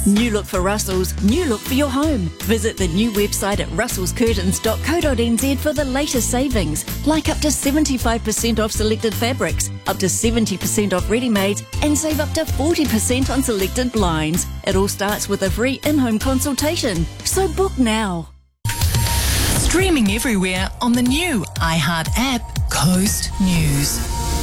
New look for Russell's, new look for your home. Visit the new website at russellscurtains.co.nz for the latest savings, like up to 75% off selected fabrics, up to 70% off ready-mades, and save up to 40% on selected blinds. It all starts with a free in-home consultation, so book now. Streaming everywhere on the new iHeart app, Coast News.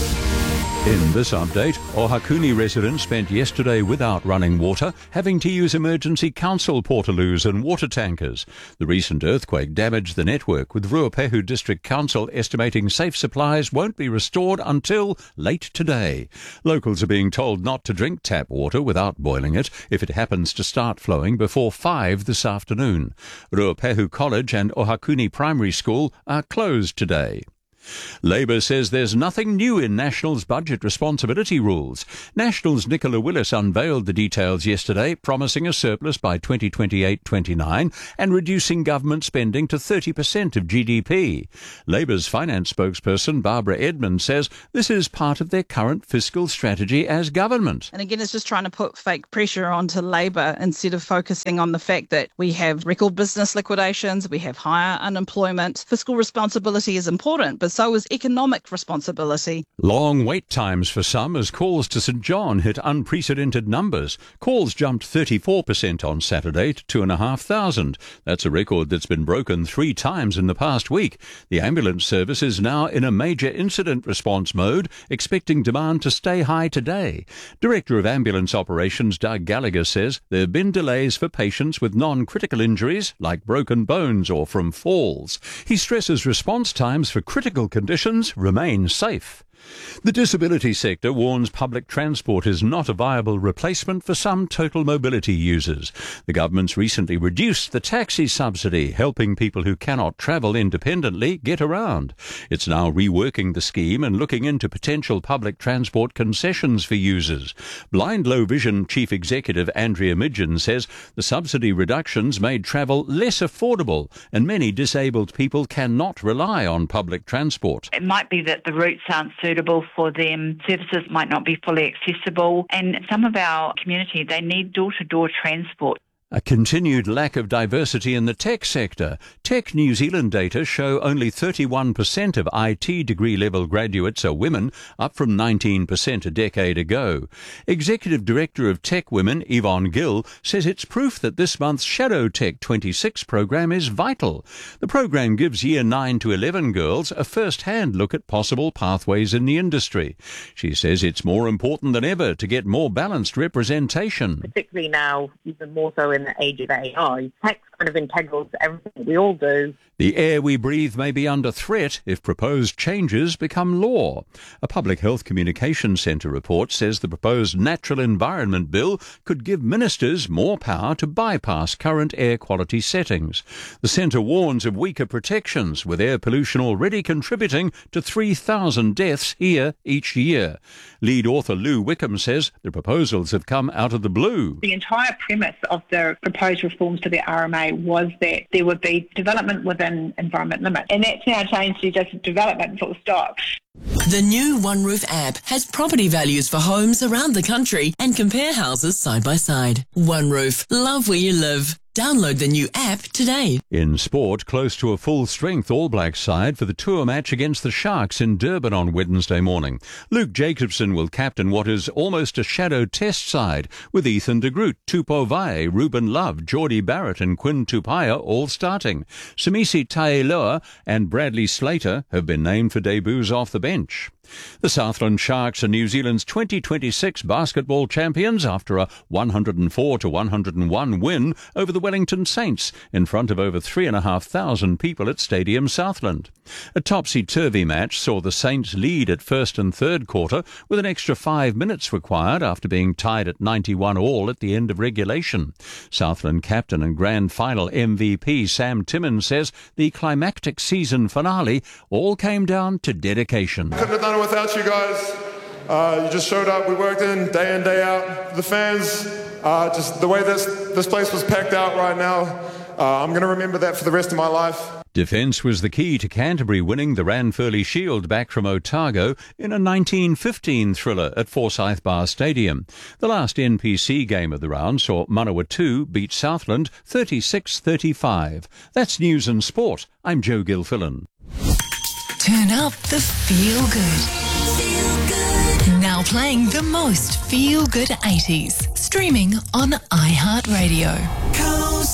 In this update, Ohakuni residents spent yesterday without running water, having to use emergency council portaloos and water tankers. The recent earthquake damaged the network, with Ruapehu District Council estimating safe supplies won't be restored until late today. Locals are being told not to drink tap water without boiling it if it happens to start flowing before 5 this afternoon. Ruapehu College and Ohakuni Primary School are closed today. Labour says there's nothing new in National's budget responsibility rules. National's Nicola Willis unveiled the details yesterday, promising a surplus by 2028-29 and reducing government spending to 30% of GDP. Labour's finance spokesperson Barbara Edmonds says this is part of their current fiscal strategy as government. And again, it's just trying to put fake pressure onto Labour instead of focusing on the fact that we have record business liquidations, we have higher unemployment. Fiscal responsibility is important, but so is economic responsibility. Long wait times for some as calls to St John hit unprecedented numbers. Calls jumped 34% on Saturday to 2,500. That's a record that's been broken 3 times in the past week. The ambulance service is now in a major incident response mode, expecting demand to stay high today. Director of Ambulance Operations Doug Gallagher says there have been delays for patients with non-critical injuries like broken bones or from falls. He stresses response times for critical conditions remain safe. The disability sector warns public transport is not a viable replacement for some total mobility users. The government's recently reduced the taxi subsidy, helping people who cannot travel independently get around. It's now reworking the scheme and looking into potential public transport concessions for users. Blind Low Vision Chief Executive Andrea Midgen says the subsidy reductions made travel less affordable and many disabled people cannot rely on public transport. It might be that the routes aren't suitable for them, services might not be fully accessible, and some of our community, they need door-to-door transport. A continued lack of diversity in the tech sector. Tech New Zealand data show only 31% of IT degree-level graduates are women, up from 19% a decade ago. Executive Director of Tech Women, Yvonne Gill, says it's proof that this month's Shadow Tech 26 program is vital. The program gives Year 9 to 11 girls a first-hand look at possible pathways in the industry. She says it's more important than ever to get more balanced representation. Particularly now, even more so in the age of AI, tech kind of integral to everything we all do. The air we breathe may be under threat if proposed changes become law. A Public Health Communications Centre report says the proposed Natural Environment Bill could give ministers more power to bypass current air quality settings. The centre warns of weaker protections, with air pollution already contributing to 3,000 deaths here each year. Lead author Lou Wickham says the proposals have come out of the blue. The entire premise of the proposed reforms to the RMA was that there would be development within environment limits, and that's now changed to just development full stop. The new One Roof app has property values for homes around the country and compare houses side by side. One Roof, love where you live. Download the new app today. In sport, close to a full-strength All Blacks side for the tour match against the Sharks in Durban on Wednesday morning. Luke Jacobson will captain what is almost a shadow test side, with Ethan de Groot, Tupou Vaa'i, Ruben Love, Geordie Barrett and Quinn Tupaia all starting. Samisi Taeloa and Bradley Slater have been named for debuts off the bench. The Southland Sharks are New Zealand's 2026 basketball champions after a 104-101 win over the Wellington Saints in front of over 3,500 people at Stadium Southland. A topsy-turvy match saw the Saints lead at first and third quarter with an extra 5 minutes required after being tied at 91 all at the end of regulation. Southland captain and grand final MVP Sam Timmins says the climactic season finale all came down to dedication. Couldn't have done it without you guys. You just showed up. We worked in day out. The fans, just the way this place was packed out right now, I'm going to remember that for the rest of my life. Defence was the key to Canterbury winning the Ranfurly Shield back from Otago in a 1915 thriller at Forsyth Bar Stadium. The last NPC game of the round saw Manawatu beat Southland 36-35. That's news and sport. I'm Joe Gilfillan. Turn up the feel good. Feel good. Now playing the most feel good 80s. Streaming on iHeartRadio.